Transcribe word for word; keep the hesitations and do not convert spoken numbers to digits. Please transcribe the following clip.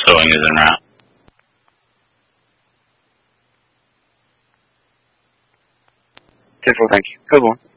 Sewing is en route. ten four, thank you. Good one.